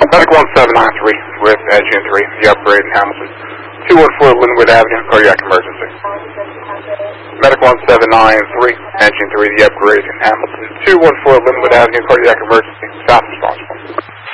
Medical 1793 with Engine 3, the upgrade in Hamilton. 214 Linwood Avenue, cardiac emergency. Medical 1793, Engine 3, the upgrade in Hamilton. 214 Linwood Avenue, cardiac emergency. Fast responsible.